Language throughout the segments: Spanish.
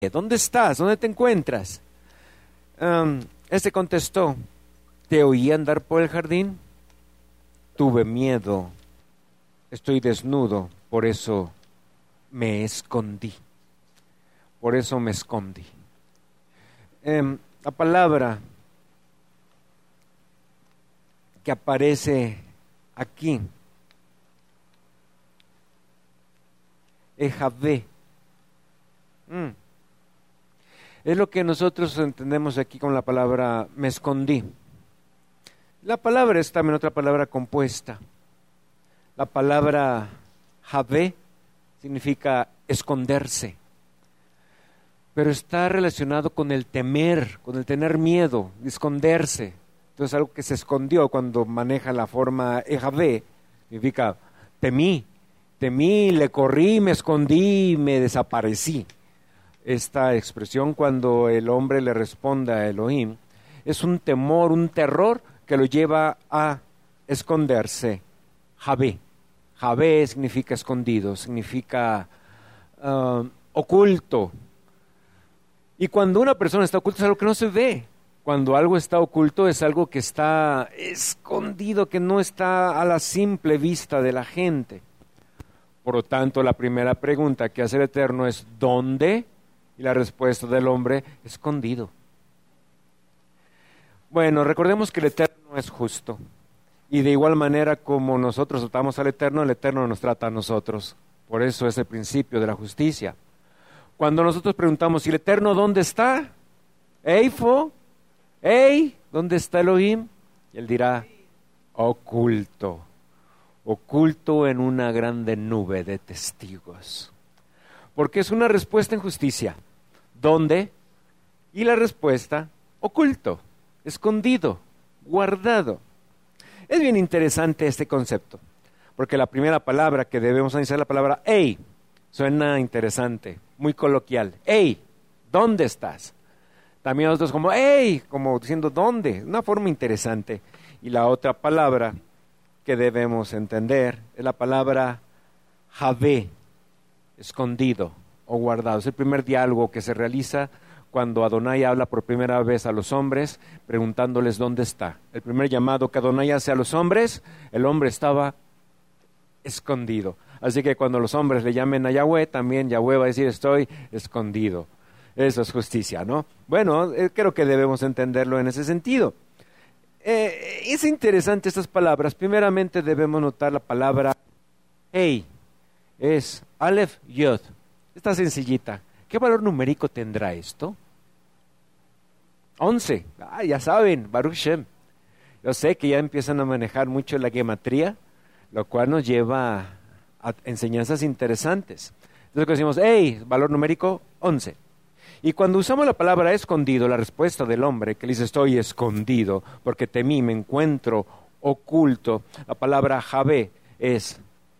¿Dónde estás? ¿Dónde te encuentras? Este contestó, te oí andar por el jardín, tuve miedo, estoy desnudo, por eso me escondí. Por eso me escondí. La palabra que aparece aquí, Ejavé, es lo que nosotros entendemos aquí con la palabra me escondí. La palabra es también otra palabra compuesta. La palabra Javé significa esconderse, pero está relacionado con el temer, con el tener miedo, esconderse. Entonces algo que se escondió cuando maneja la forma Ejavé, significa temí, le corrí, me escondí, me desaparecí. Esta expresión cuando el hombre le responde a Elohim es un temor, un terror que lo lleva a esconderse. Javé. Javé significa escondido, significa oculto. Y cuando una persona está oculta es algo que no se ve. Cuando algo está oculto es algo que está escondido, que no está a la simple vista de la gente. Por lo tanto, la primera pregunta que hace el Eterno es ¿dónde? Y la respuesta del hombre, escondido. Bueno, recordemos que el Eterno es justo. Y de igual manera como nosotros tratamos al Eterno, el Eterno nos trata a nosotros. Por eso es el principio de la justicia. Cuando nosotros preguntamos, ¿y el Eterno dónde está? Eifo, ¿dónde está Elohim? Y él dirá, oculto en una grande nube de testigos. Porque es una respuesta en justicia. ¿Dónde? Y la respuesta, oculto, escondido, guardado. Es bien interesante este concepto, porque la primera palabra que debemos analizar es la palabra hey. Suena interesante, muy coloquial. Hey, ¿dónde estás? También nosotros como hey, como diciendo ¿dónde? Una forma interesante. Y la otra palabra que debemos entender es la palabra Javé, escondido o guardado. Es el primer diálogo que se realiza cuando Adonai habla por primera vez a los hombres, preguntándoles dónde está. El primer llamado que Adonai hace a los hombres, el hombre estaba escondido. Así que cuando los hombres le llamen a Yahweh, también Yahweh va a decir estoy escondido. Eso es justicia, ¿no? Bueno, creo que debemos entenderlo en ese sentido. Es interesante estas palabras. Primeramente debemos notar la palabra hey, es Aleph Yod. Está sencillita. ¿Qué valor numérico tendrá esto? 11. Ya saben, Baruch Shem. Yo sé que ya empiezan a manejar mucho la gematría, lo cual nos lleva a enseñanzas interesantes. Entonces decimos, hey, valor numérico 11. Y cuando usamos la palabra escondido, la respuesta del hombre que dice estoy escondido porque temí, me encuentro oculto, la palabra Javé es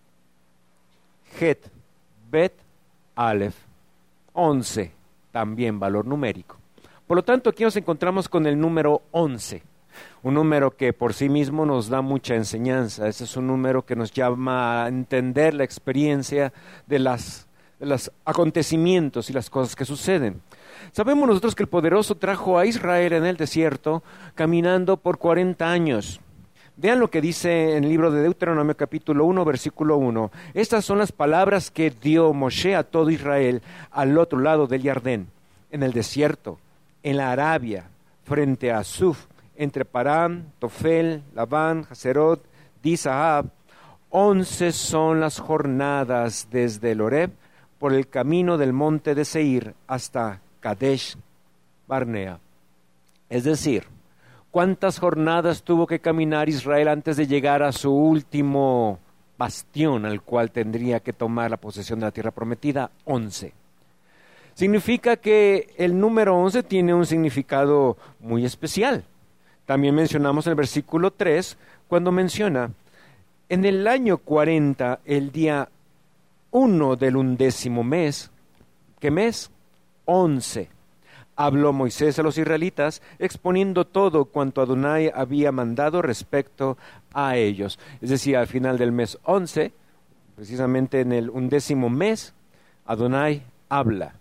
Het, Bet, Aleph, 11, también valor numérico. Por lo tanto, aquí nos encontramos con el número 11, un número que por sí mismo nos da mucha enseñanza. Ese es un número que nos llama a entender la experiencia de los acontecimientos y las cosas que suceden. Sabemos nosotros que el Poderoso trajo a Israel en el desierto caminando por 40 años. Vean lo que dice en el libro de Deuteronomio capítulo 1, versículo 1. Estas son las palabras que dio Moshe a todo Israel al otro lado del Jordán, en el desierto, en la Arabia, frente a Suf, entre Parán, Tofel, Labán, Hazerot, Di-Sahab. 11 son las jornadas desde el Horeb por el camino del monte de Seir hasta Kadesh Barnea. Es decir, ¿cuántas jornadas tuvo que caminar Israel antes de llegar a su último bastión al cual tendría que tomar la posesión de la tierra prometida? 11. Significa que el número 11 tiene un significado muy especial. También mencionamos en el versículo 3, cuando menciona, en el año 40, el día 1 del 11º mes, ¿qué mes? 11. Habló Moisés a los israelitas exponiendo todo cuanto Adonai había mandado respecto a ellos. Es decir, al final del mes 11, precisamente en el 11º mes, Adonai habla.